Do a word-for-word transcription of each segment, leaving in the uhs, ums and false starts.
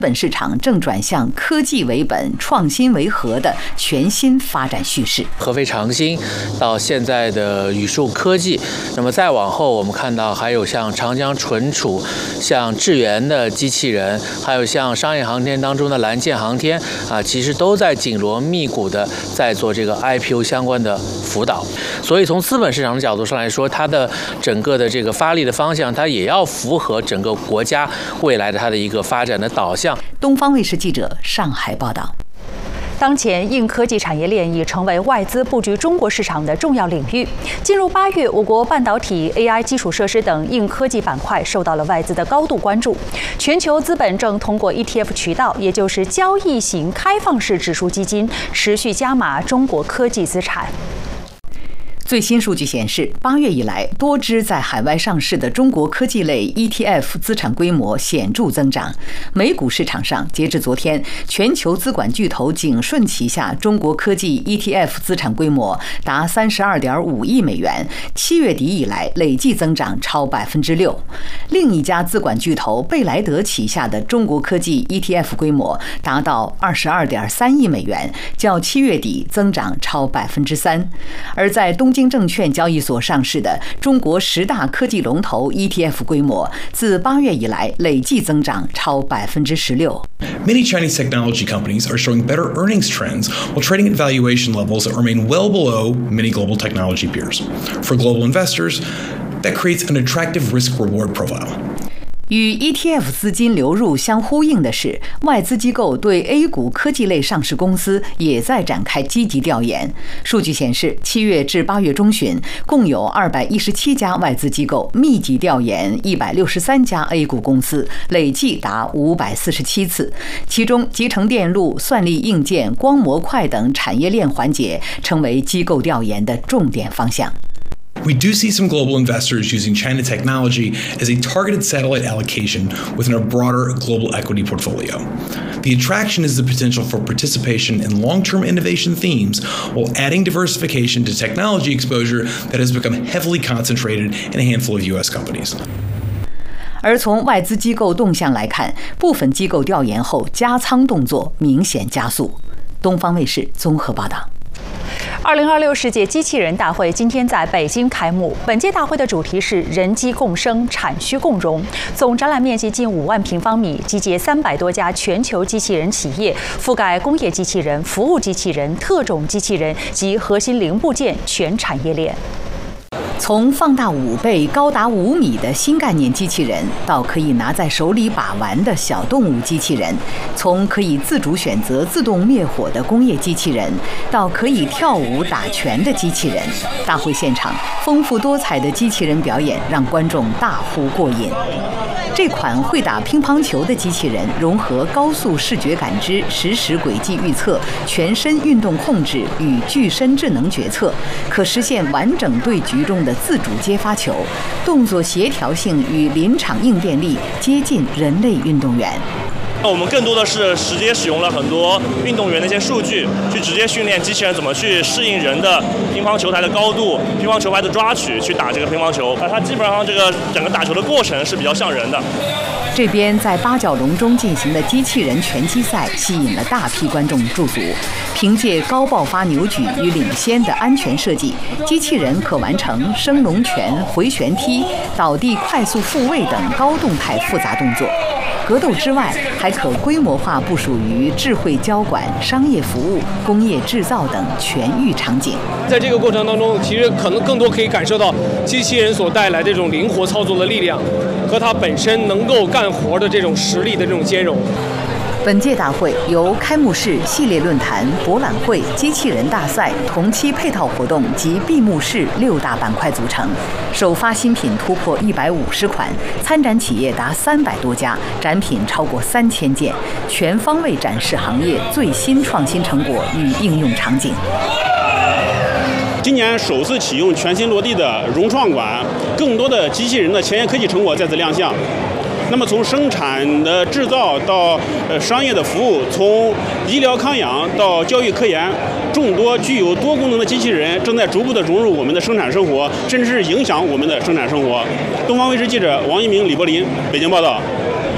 本市场正转向科技为本、创新为核的全新发展叙事。 合肥长兴到现在的宇树科技，那么再往后，我们看到还有像长江存储、像智源的机器人，还有像商业航天当中的蓝箭航天啊，其实都在紧锣密鼓的在做这个 I P O 相关的辅导。所以从资本市场的角度上来说，它的整个的这个发力的方向，它也要符合整个国家未来的它的一个发展的导向。 东方卫视记者上海报道。 当前硬科技产业链已成为外资布局中国市场的重要领域。进入八月，我国半导体、A I 基础设施等硬科技板块受到了外资的高度关注。全球资本正通过 E T F 渠道，也就是交易型开放式指数基金，持续加码中国科技资产。 最新数据显示，八月以来，多只在海外上市的中国科技类 E T F 资产规模显著增长。美股市场上，截至昨天，全球资管巨头景顺旗下中国科技 E T F 资产规模达三十二点五亿美元，七月底以来累计增长超百分之六。另一家资管巨头贝莱德旗下的中国科技 E T F 规模达到二十二点三亿美元，较七月底增长超百分之三。而在东京证券交易所上市的中国十大科技龙头 E T F 规模，自八月以来累计增长超百分之十六。 Many Chinese technology companies are showing better earnings trends while trading at valuation levels that remain well below many global technology peers. For global investors, that creates an attractive risk-reward profile. 与 E T F 资金流入相呼应的是，外资机构对 A 股科技类上市公司也在展开积极调研。数据显示，七月至八月中旬，共有二百一十七家外资机构密集调研一百六十三家 A 股公司，累计达五百四十七次。其中，集成电路、算力硬件、光模块等产业链环节成为机构调研的重点方向。 We do see some global investors using China technology as a targeted satellite allocation within a broader global equity portfolio. The attraction is the potential for participation in long-term innovation themes while adding diversification to technology exposure that has become heavily concentrated in a handful of U S companies. 而从外资机构动向来看，部分机构调研后加仓动作明显加速。东方卫视综合报道。 二零二六世界机器人大会今天在北京开幕。本届大会的主题是人机共生、产需共融。总展览面积近五万平方米，集结三百多家全球机器人企业，覆盖工业机器人、服务机器人、特种机器人及核心零部件全产业链。 从放大五倍、高达五米的新概念机器人，到可以拿在手里把玩的小动物机器人；从可以自主选择自动灭火的工业机器人，到可以跳舞打拳的机器人。大会现场丰富多彩的机器人表演让观众大呼过瘾。这款会打乒乓球的机器人融合高速视觉感知、实时轨迹预测、全身运动控制与具身智能决策，可实现完整对局中的自主接发球，动作协调性与临场应变力接近人类运动员。 我们更多的是直接使用了很多运动员的一些数据，去直接训练机器人怎么去适应人的乒乓球台的高度、乒乓球拍的抓取，去打这个乒乓球。它基本上这个整个打球的过程是比较像人的。 这边在八角笼中进行的机器人拳击赛吸引了大批观众驻足。凭借高爆发扭矩与领先的安全设计，机器人可完成升龙拳、回旋踢、倒地快速复位等高动态复杂动作。格斗之外，还可规模化部署于智慧交管、商业服务、工业制造等全域场景。 在这个过程当中，其实可能更多可以感受到机器人所带来这种灵活操作的力量，和它本身能够干活的这种实力的这种兼容。 本届大会由开幕式、系列论坛、博览会、机器人大赛、同期配套活动及闭幕式六大板块组成。首发新品突破一百五十款，参展企业达三百多家，展品超过三千件，全方位展示行业最新创新成果与应用场景。 今年首次启用全新落地的融创馆，更多的机器人的前沿科技成果再次亮相。那么从生产的制造到呃商业的服务，从医疗康养到教育科研，众多具有多功能的机器人正在逐步的融入我们的生产生活，甚至是影响我们的生产生活。东方卫视记者王一鸣、李柏林，北京报道。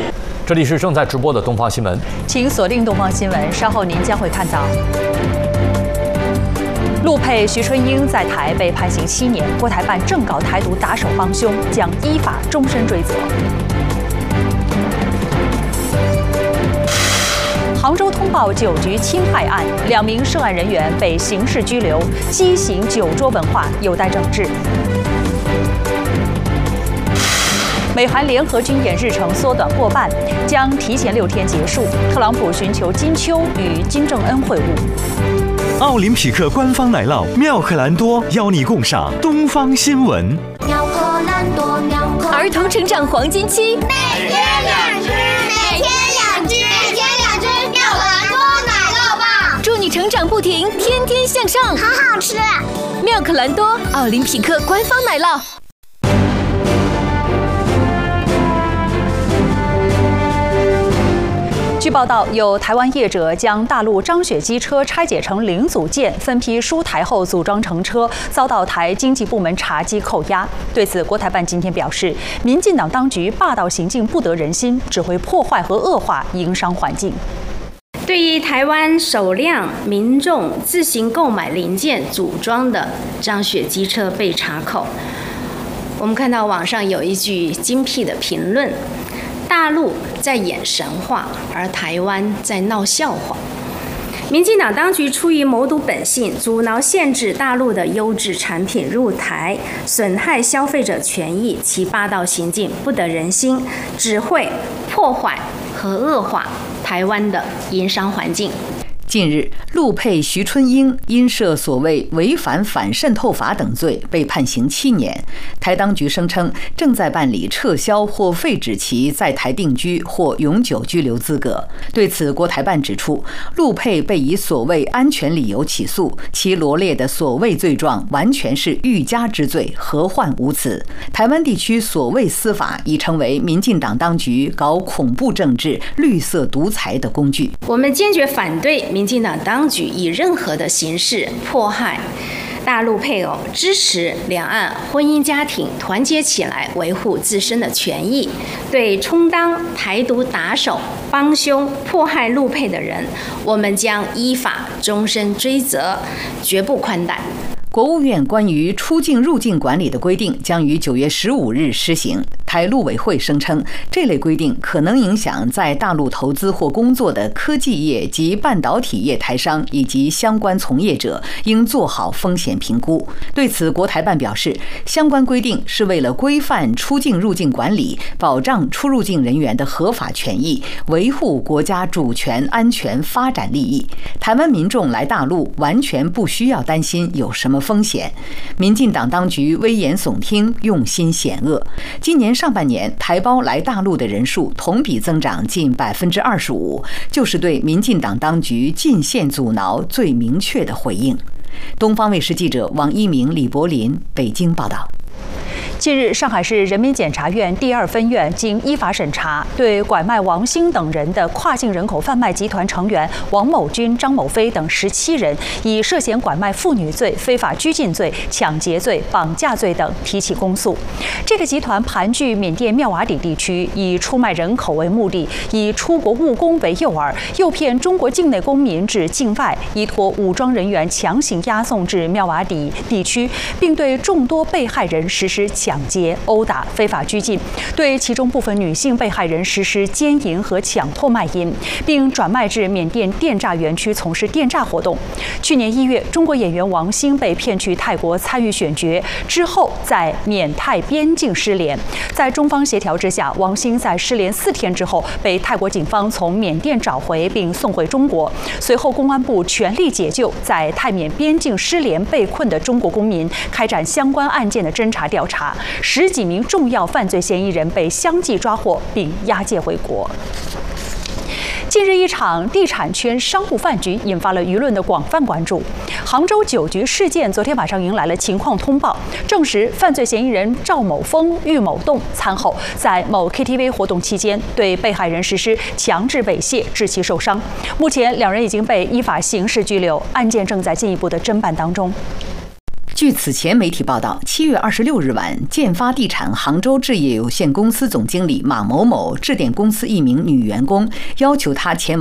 这里是正在直播的东方新闻， 请锁定东方新闻，稍后您将会看到。陆配徐春英在台被判刑七年，国台办正告台独打手帮凶，将依法终身追责。杭州通报酒局侵害案，两名涉案人员被刑事拘留，畸形酒桌文化有待整治。美韩联合军演日程缩短过半，将提前六天结束。特朗普寻求金秋与金正恩会晤。 奥林匹克官方奶酪妙可蓝多邀你共赏东方新闻。 妙可蓝多，妙可儿童成长黄金期， 每天两只，每天两只，每天两只妙可蓝多奶酪棒， 祝你成长不停，天天向上， 好好吃。 妙可蓝多，奥林匹克官方奶酪。 据报道，有台湾业者将大陆张雪机车拆解成零组件，分批输台后组装成车，遭到台经济部门查缉扣押。对此，国台办今天表示，民进党当局霸道行径不得人心，只会破坏和恶化营商环境。 对于台湾首辆民众自行购买零件组装的张雪机车被查扣，我们看到网上有一句精辟的评论。大陆在演神话，而台湾在闹笑话。民进党当局出于谋独本性，阻挠限制大陆的优质产品入台，损害消费者权益，其霸道行径不得人心，只会破坏和恶化台湾的营商环境。 近日，陆配徐春英因涉所谓违反反渗透法等罪被判刑七年。台当局声称正在办理撤销或废止其在台定居或永久居留资格。对此，国台办指出，陆配被以所谓安全理由起诉，其罗列的所谓罪状完全是欲加之罪，何患无辞。台湾地区所谓司法已成为民进党当局搞恐怖政治、绿色独裁的工具。 我们坚决反对民进党当局以任何的形式迫害大陆配偶，支持两岸婚姻家庭团结起来维护自身的权益。对充当台独打手、帮凶、迫害陆配的人，我们将依法终身追责，绝不宽待。 国务院关于出境入境管理的规定将于九月十五日施行。台陆委会声称，这类规定可能影响在大陆投资或工作的科技业及半导体业台商以及相关从业者，应做好风险评估。对此，国台办表示，相关规定是为了规范出境入境管理，保障出入境人员的合法权益，维护国家主权、安全、发展利益。台湾民众来大陆完全不需要担心有什么风险。民进党当局危言耸听，用心险恶。今年上半年，台胞来大陆的人数同比增长近百分之二十五，就是对民进党当局进限阻挠最明确的回应。东方卫视记者王一鸣、李柏林北京报道。 近日，上海市人民检察院第二分院经依法审查，对拐卖王兴等人的跨境人口贩卖集团成员王某军、张某飞等十七人，以涉嫌拐卖妇女罪、非法拘禁罪、抢劫罪、绑架罪等提起公诉。这个集团盘踞缅甸妙瓦底地区，以出卖人口为目的，以出国务工为诱饵，诱骗中国境内公民至境外，依托武装人员强行押送至妙瓦底地区，并对众多被害人实施抢劫、殴打、非法拘禁，对其中部分女性被害人实施奸淫和强迫卖淫，并转卖至缅甸电诈园区从事电诈活动。去年一月，中国演员王兴被骗去泰国参与选角，之后在缅泰边境失联。在中方协调之下，王兴在失联四天之后被泰国警方从缅甸找回并送回中国。随后，公安部全力解救在泰缅边境失联被困的中国公民，开展相关案件的侦查调查。十几名重要犯罪嫌疑人被相继抓获并押解回国。近日，一场地产圈商务饭局引发了舆论的广泛关注。杭州酒局事件昨天晚上迎来了情况通报，证实犯罪嫌疑人赵某峰、郁某栋餐后在某 K T V 活动期间对被害人实施强制猥亵，致其受伤。目前，两人已经被依法刑事拘留，案件正在进一步的侦办当中。 据此前媒体报道，七月二十六日晚，建发地产杭州置业有限公司总经理马某某致电公司一名女员工，要求她前往